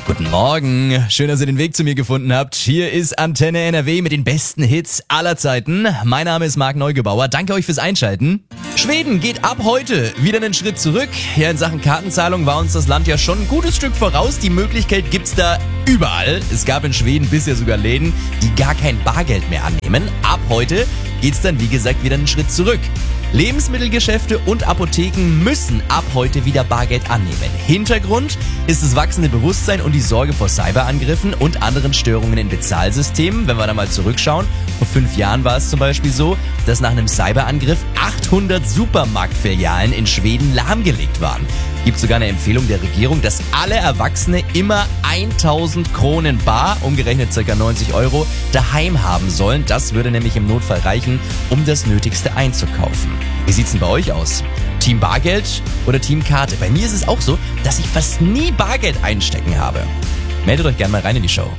Guten Morgen, schön, dass ihr den Weg zu mir gefunden habt. Hier ist Antenne NRW mit den besten Hits aller Zeiten. Mein Name ist Marc Neugebauer, danke euch fürs Einschalten. Schweden geht ab heute wieder einen Schritt zurück. Ja, in Sachen Kartenzahlung war uns das Land ja schon ein gutes Stück voraus. Die Möglichkeit gibt's da überall. Es gab in Schweden bisher sogar Läden, die gar kein Bargeld mehr annehmen. Ab heute geht's dann wie gesagt wieder einen Schritt zurück. Lebensmittelgeschäfte und Apotheken müssen ab heute wieder Bargeld annehmen. Hintergrund ist das wachsende Bewusstsein und die Sorge vor Cyberangriffen und anderen Störungen in Bezahlsystemen. Wenn wir da mal zurückschauen, vor 5 Jahren war es zum Beispiel so, dass nach einem Cyberangriff 800 Supermarktfilialen in Schweden lahmgelegt waren. Gibt sogar eine Empfehlung der Regierung, dass alle Erwachsene immer 1000 Kronen bar, umgerechnet ca. 90 €, daheim haben sollen. Das würde nämlich im Notfall reichen, um das Nötigste einzukaufen. Wie sieht's denn bei euch aus? Team Bargeld oder Team Karte? Bei mir ist es auch so, dass ich fast nie Bargeld einstecken habe. Meldet euch gerne mal rein in die Show.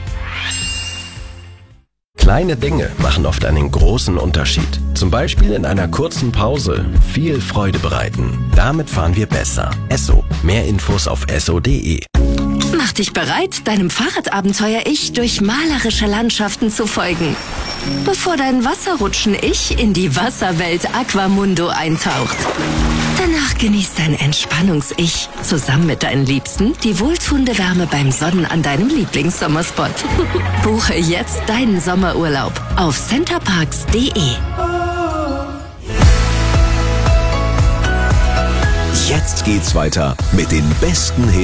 Kleine Dinge machen oft einen großen Unterschied. Zum Beispiel in einer kurzen Pause viel Freude bereiten. Damit fahren wir besser. Esso. Mehr Infos auf esso.de. Mach dich bereit, deinem Fahrradabenteuer-Ich durch malerische Landschaften zu folgen. Bevor dein Wasserrutschen-Ich in die Wasserwelt Aquamundo eintaucht. Danach genießt dein Entspannungs-Ich zusammen mit deinen Liebsten die wohltuende Wärme beim Sonnen an deinem Lieblingssommerspot. Buche jetzt deinen Sommerurlaub auf centerparks.de. Jetzt geht's weiter mit den besten Hits